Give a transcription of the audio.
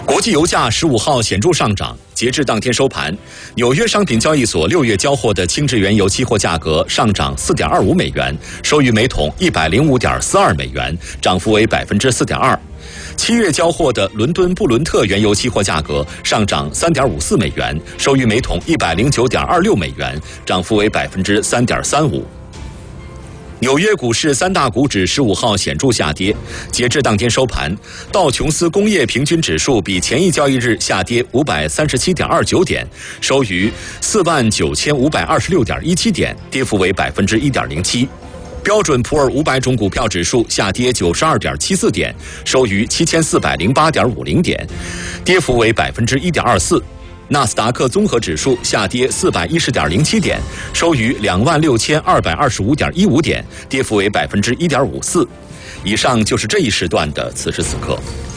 国际油价15号显著上涨，截至当天收盘，纽约商品交易所6月交货的轻质原油期货价格上涨4.25美元，收于每桶105.42美元，涨幅为4.2%。7月交货的伦敦布伦特原油期货价格上涨3.54美元，收于每桶109.26美元，涨幅为3.35%。纽约股市三大股指15号显著下跌，截至当天收盘，道琼斯工业平均指数比前一交易日下跌537.29点，收于49526.17点，跌幅为1.07%。标准普尔500种股票指数下跌92.74点，收于7408.50点，跌幅为1.24%。纳斯达克综合指数下跌410.07点，收于26225.15点，跌幅为1.54%。以上就是这一时段的此时此刻。